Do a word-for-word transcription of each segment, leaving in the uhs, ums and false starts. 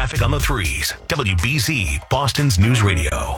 Traffic on the Threes. W B Z, Boston's News Radio.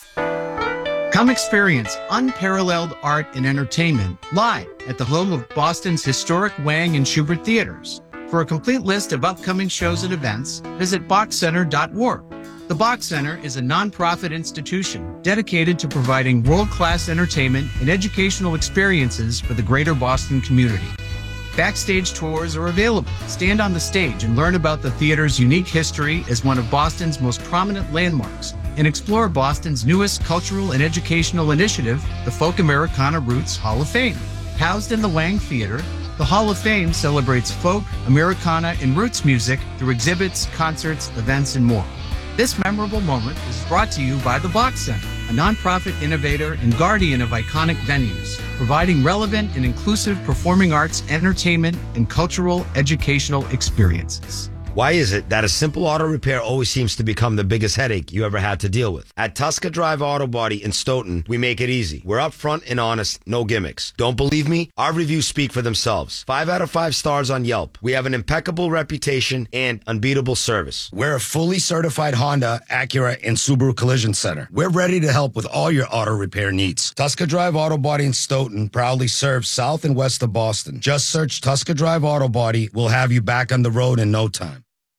Come experience unparalleled art and entertainment live at the home of Boston's historic Wang and Schubert theaters. For a complete list of upcoming shows and events, visit box center dot org. The Box Center is a nonprofit institution dedicated to providing world-class entertainment and educational experiences for the greater Boston community. Backstage tours are available. Stand on the stage and learn about the theater's unique history as one of Boston's most prominent landmarks, and explore Boston's newest cultural and educational initiative, the Folk Americana Roots Hall of Fame. Housed in the Wang Theater, the Hall of Fame celebrates folk, Americana, and roots music through exhibits, concerts, events, and more. This memorable moment is brought to you by the Box Center, a nonprofit innovator and guardian of iconic venues, providing relevant and inclusive performing arts, entertainment, and cultural educational experiences. Why is it that a simple auto repair always seems to become the biggest headache you ever had to deal with? At Tusker Drive Auto Body in Stoughton, we make it easy. We're upfront and honest, no gimmicks. Don't believe me? Our reviews speak for themselves. Five out of five stars on Yelp. We have an impeccable reputation and unbeatable service. We're a fully certified Honda, Acura, and Subaru Collision Center. We're ready to help with all your auto repair needs. Tusker Drive Auto Body in Stoughton proudly serves south and west of Boston. Just search Tusker Drive Auto Body. We'll have you back on the road in no time.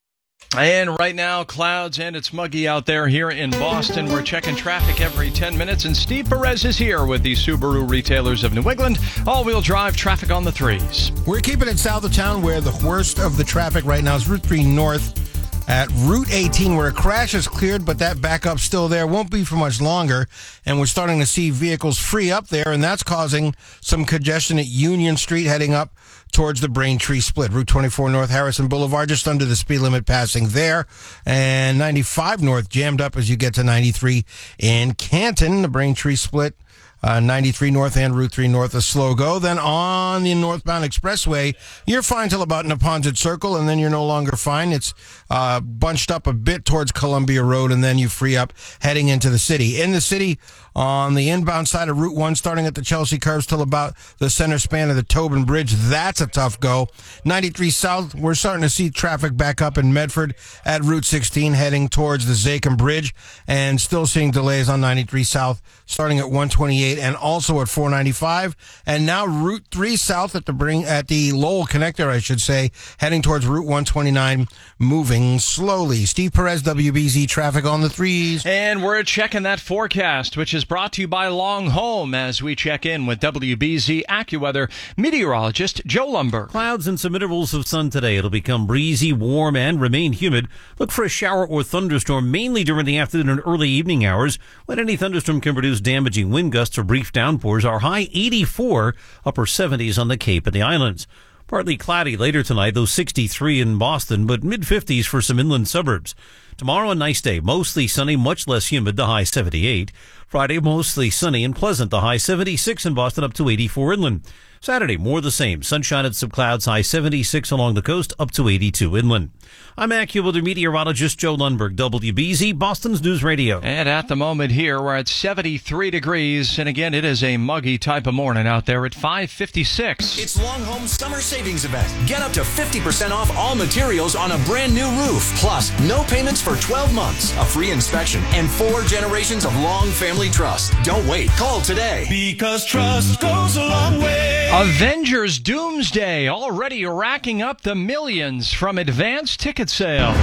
And right now, clouds, and it's muggy out there here in Boston. We're checking traffic every ten minutes, and Steve Perez is here with the Subaru Retailers of New England. All-wheel drive traffic on the threes. We're keeping it south of town, where the worst of the traffic right now is Route three North at Route eighteen, where a crash is cleared, but that backup's still there. Won't be for much longer, and we're starting to see vehicles free up there, and that's causing some congestion at Union Street heading up towards the Braintree split. Route twenty-four North Harrison Boulevard, just under the speed limit passing there. And ninety-five North jammed up as you get to ninety-three in Canton. The Braintree split, uh, ninety-three North and Route three North, a slow go. Then on the northbound expressway, you're fine till about Neponset Circle, and then you're no longer fine. It's uh, bunched up a bit towards Columbia Road, and then you free up heading into the city. In the city, on the inbound side of Route one, starting at the Chelsea curves till about the center span of the Tobin Bridge. That's a tough go. ninety-three South, we're starting to see traffic back up in Medford at Route sixteen, heading towards the Zachem Bridge, and still seeing delays on ninety-three South, starting at one twenty-eight and also at four ninety-five. And now Route three South at the bring at the Lowell connector, I should say, heading towards Route one twenty-nine, moving slowly. Steve Perez, W B Z Traffic on the Threes. And we're checking that forecast, which is brought to you by Long Home, as we check in with W B Z AccuWeather meteorologist Joe Lumber. Clouds and some intervals of sun today. It'll become breezy, warm, and remain humid. Look for a shower or thunderstorm mainly during the afternoon and early evening hours, when any thunderstorm can produce damaging wind gusts or brief downpours. Our high eighty-four, upper seventies on the Cape and the islands. Partly cloudy later tonight, though sixty-three in Boston, but mid-fifties for some inland suburbs. Tomorrow, a nice day, mostly sunny, much less humid, the high seventy-eight. Friday, mostly sunny and pleasant, the high seventy-six in Boston, up to eighty-four inland. Saturday, more the same, sunshine and some clouds, high seventy-six along the coast, up to eighty-two inland. I'm AccuWeather meteorologist Joe Lundberg, W B Z, Boston's News Radio. And at the moment here, we're at seventy-three degrees, and again, it is a muggy type of morning out there at five fifty-six. It's Long Home Summer Savings Event. Get up to fifty percent off all materials on a brand new roof. Plus, no payments for twelve months, a free inspection, and four generations of long family trust. Don't wait. Call today. Because trust goes a long way. Avengers Doomsday already racking up the millions from advanced ticket sales.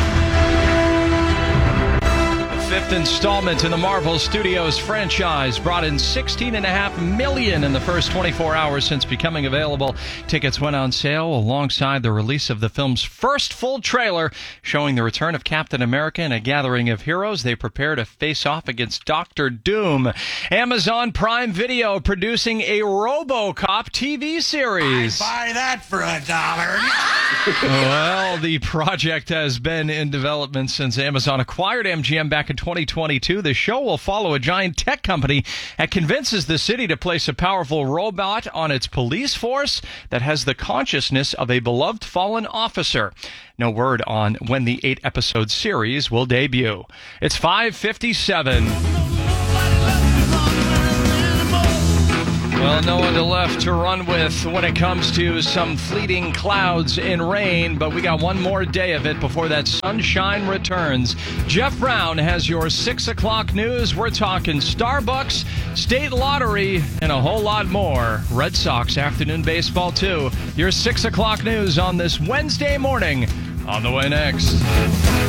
Fifth installment in the Marvel Studios franchise brought in sixteen point five million dollars in the first twenty-four hours since becoming available. Tickets went on sale alongside the release of the film's first full trailer, showing the return of Captain America and a gathering of heroes. They prepare to face off against Doctor Doom. Amazon Prime Video producing a RoboCop T V series. I'd buy that for a dollar. Well, the project has been in development since Amazon acquired M G M back in twenty twenty-two. The show will follow a giant tech company that convinces the city to place a powerful robot on its police force that has the consciousness of a beloved fallen officer. No word on when the eight-episode series will debut. It's five fifty-seven. Well, no one to left to run with when it comes to some fleeting clouds and rain, but we got one more day of it before that sunshine returns. Jeff Brown has your six o'clock news. We're talking Starbucks, state lottery, and a whole lot more. Red Sox afternoon baseball, too. Your six o'clock news on this Wednesday morning on the way next.